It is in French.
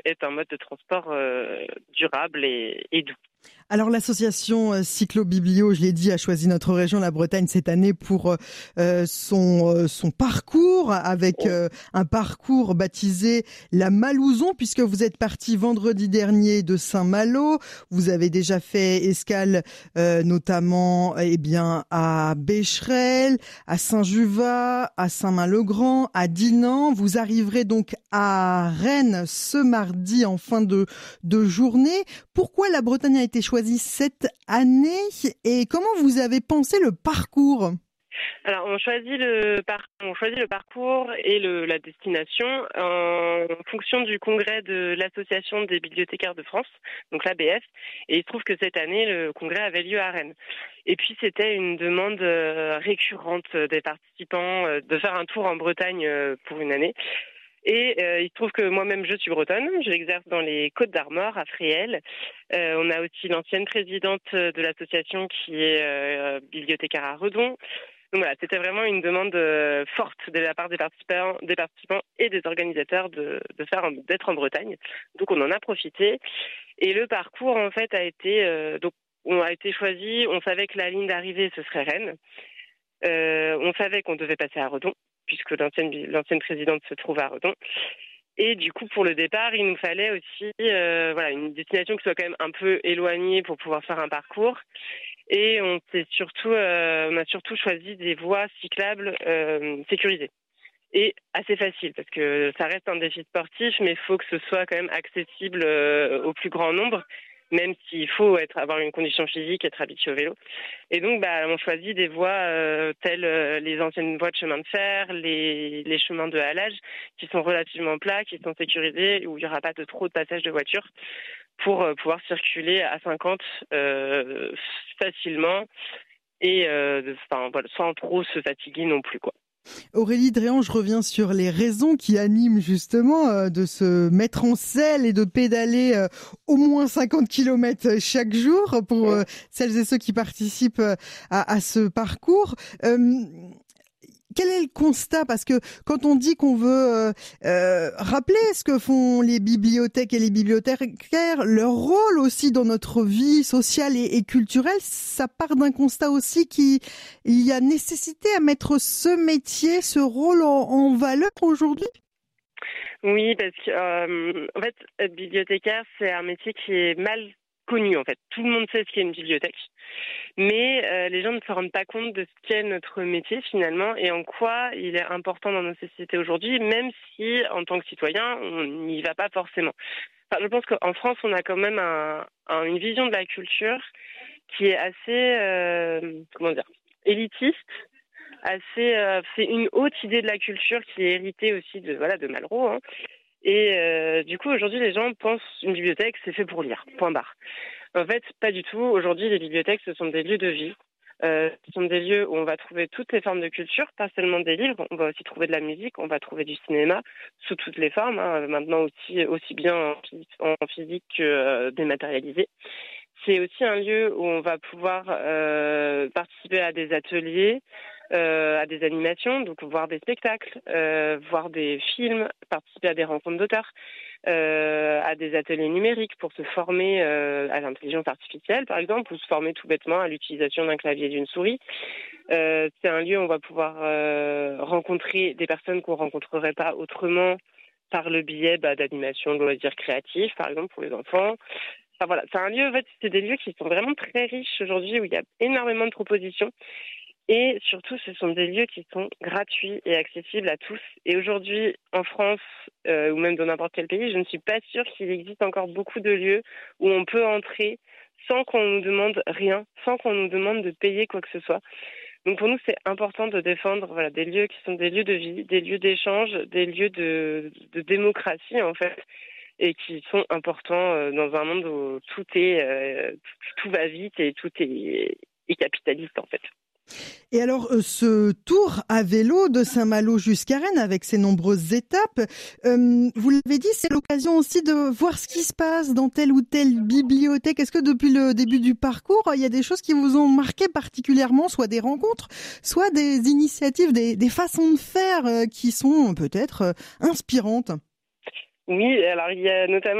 est un mode de transport durable et doux. Alors l'association Cyclobiblio, je l'ai dit, a choisi notre région, la Bretagne, cette année pour son parcours, avec un parcours baptisé la Malouson, puisque vous êtes parti vendredi dernier de Saint-Malo. Vous avez déjà fait escale notamment à Becherel, à Saint-Juvat, à Saint-Main-le-Grand, à Dinan. Vous arriverez donc à Rennes ce mardi en fin de journée. Pourquoi la Bretagne a été choisie cette année et comment vous avez pensé le parcours ? Alors, on choisit le parcours et la destination en fonction du congrès de l'Association des bibliothécaires de France, donc l'ABF, et il se trouve que cette année, le congrès avait lieu à Rennes. Et puis, c'était une demande récurrente des participants de faire un tour en Bretagne pour une année. Et il se trouve que moi-même, je suis bretonne. Je exerce dans les Côtes-d'Armor, à Fréhel. On a aussi l'ancienne présidente de l'association qui est bibliothécaire à Redon. Donc voilà, c'était vraiment une demande forte de la part des participants et des organisateurs d'être en Bretagne. Donc on en a profité. Et le parcours, en fait, a été choisi. On savait que la ligne d'arrivée, ce serait Rennes. On savait qu'on devait passer à Redon, puisque l'ancienne présidente se trouve à Redon. Et du coup, pour le départ, il nous fallait aussi une destination qui soit quand même un peu éloignée pour pouvoir faire un parcours. Et on a surtout choisi des voies cyclables sécurisées. Et assez faciles, parce que ça reste un défi sportif, mais il faut que ce soit quand même accessible au plus grand nombre, même s'il faut avoir une condition physique, être habitué au vélo. Et donc, on choisit des voies telles les anciennes voies de chemin de fer, les chemins de halage, qui sont relativement plats, qui sont sécurisés, où il n'y aura pas trop de passages de voitures, pour pouvoir circuler à 50 facilement et sans trop se fatiguer non plus, quoi. Aurélie Dréan, je reviens sur les raisons qui animent justement de se mettre en selle et de pédaler au moins 50 km chaque jour pour celles et ceux qui participent à ce parcours. Quel est le constat ? Parce que quand on dit qu'on veut rappeler ce que font les bibliothèques et les bibliothécaires, leur rôle aussi dans notre vie sociale et culturelle, ça part d'un constat aussi qu'il y a nécessité à mettre ce métier, ce rôle en valeur aujourd'hui. Oui, parce que en fait, être bibliothécaire, c'est un métier qui est mal connu. En fait, tout le monde sait ce qu'est une bibliothèque. Mais les gens ne se rendent pas compte de ce qu'est notre métier finalement et en quoi il est important dans nos sociétés aujourd'hui, même si en tant que citoyen, on n'y va pas forcément. Enfin, je pense qu'en France, on a quand même une vision de la culture qui est assez, élitiste, c'est une haute idée de la culture qui est héritée aussi de Malraux. Hein. Et du coup, aujourd'hui, les gens pensent une bibliothèque, c'est fait pour lire, point barre. En fait, pas du tout. Aujourd'hui, les bibliothèques, ce sont des lieux de vie. Ce sont des lieux où on va trouver toutes les formes de culture, pas seulement des livres. On va aussi trouver de la musique, on va trouver du cinéma sous toutes les formes. Hein, maintenant aussi bien en physique que dématérialisé. C'est aussi un lieu où on va pouvoir participer à des ateliers, à des animations, donc voir des spectacles, voir des films, participer à des rencontres d'auteurs, à des ateliers numériques pour se former à l'intelligence artificielle, par exemple, ou se former tout bêtement à l'utilisation d'un clavier et d'une souris. C'est un lieu où on va pouvoir rencontrer des personnes qu'on ne rencontrerait pas autrement par le biais d'animations de loisirs créatifs, par exemple, pour les enfants. Enfin, voilà, c'est un lieu, en fait, c'est des lieux qui sont vraiment très riches aujourd'hui, où il y a énormément de propositions. Et surtout, ce sont des lieux qui sont gratuits et accessibles à tous. Et aujourd'hui, en France, ou même dans n'importe quel pays, je ne suis pas sûre qu'il existe encore beaucoup de lieux où on peut entrer sans qu'on nous demande rien, sans qu'on nous demande de payer quoi que ce soit. Donc pour nous, c'est important de défendre des lieux qui sont des lieux de vie, des lieux d'échange, des lieux de démocratie, en fait, et qui sont importants dans un monde où tout va vite et tout est capitaliste, en fait. Et alors, ce tour à vélo de Saint-Malo jusqu'à Rennes, avec ses nombreuses étapes, vous l'avez dit, c'est l'occasion aussi de voir ce qui se passe dans telle ou telle bibliothèque. Est-ce que depuis le début du parcours, il y a des choses qui vous ont marqué particulièrement, soit des rencontres, soit des initiatives, des façons de faire qui sont peut-être inspirantes ? Oui, alors il y a notamment